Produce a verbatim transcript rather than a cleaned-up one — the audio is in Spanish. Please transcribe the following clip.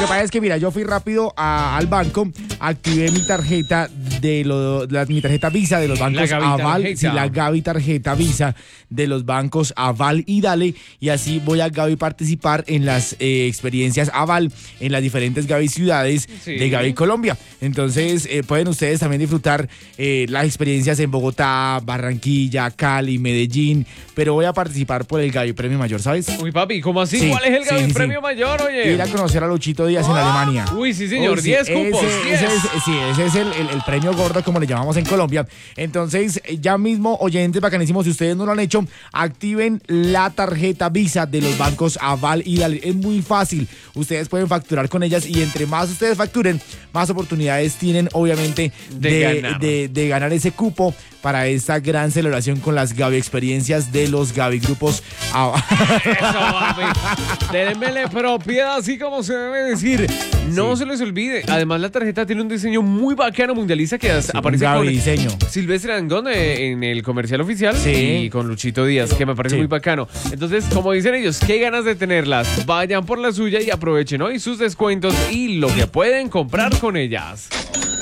que pasa es que, mira, yo fui rápido a, al banco, activé mi tarjeta de lo, la, mi tarjeta Visa de los bancos Aval, sí, la Gaby tarjeta Visa de los bancos Aval y Dale, y así voy a Gaby participar en las eh, experiencias Aval en las diferentes Gaby ciudades sí. de Gaby Colombia. Entonces eh, pueden ustedes también disfrutar eh, las experiencias en Bogotá, Barranquilla, Cali, Medellín, pero voy a participar por el Gaby Premio Mayor, ¿sabes? Uy, papi, ¿cómo así? Sí, ¿cuál es el Gaby sí, Premio sí. Mayor, oye? Ir a conocer a Luchito Díaz oh. en Alemania. Uy, sí, señor, diez sí, cupos. Ese, diez. Ese es, sí, ese es el, el, el premio gordo, como le llamamos en Colombia. Entonces, ya mismo, oyentes bacanísimos, si ustedes no lo han hecho, activen la tarjeta Visa de los bancos Aval y Dale. Es muy fácil. Ustedes pueden facturar con ellas y entre más ustedes facturen, más oportunidades tienen, obviamente, de, de, ganar. de, de ganar ese cupo para esta gran celebración con las Gaby experiencias de los Gaby grupos. Démele propiedad, así como se debe decir. No sí. se les olvide. Además, la tarjeta tiene un diseño muy bacano, mundialista, que sí, aparece Gaby con diseño. Silvestre Dangond en el comercial oficial sí. y con Luchito Díaz, que me parece sí. muy bacano. Entonces, como dicen ellos, qué ganas de tenerlas. Vayan por la suya y aprovechen hoy sus descuentos y lo que pueden comprar con ellas.